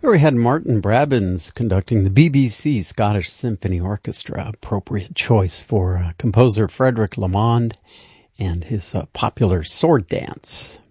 Here we had Martin Brabbins conducting the BBC Scottish Symphony Orchestra, appropriate choice for composer Frederick Lamond and his popular sword dance.